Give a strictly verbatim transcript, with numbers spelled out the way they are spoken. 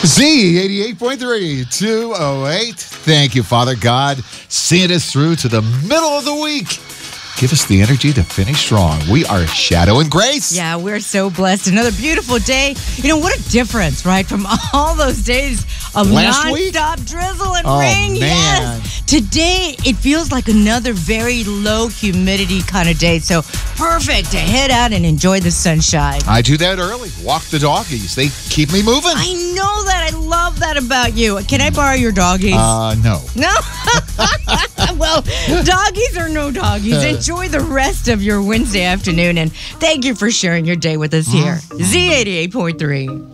Z eighty-eight point three, two oh eight. Thank you, Father God, seeing us through to the middle of the week. Give us the energy to finish strong. We are Shadow and Grace. Yeah, we're so blessed. Another beautiful day. You know, what a difference, right? From all those days of Last nonstop week? drizzle and Oh, rain. man. Yes. Today, it feels like another very low humidity kind of day. So perfect to head out and enjoy the sunshine. I do that early. Walk the doggies. They keep me moving. I know that. I love that about you. Can I borrow your doggies? Uh, no. No? Well, doggies or no doggies, enjoy the rest of your Wednesday afternoon, and thank you for sharing your day with us here. Z eighty-eight point three.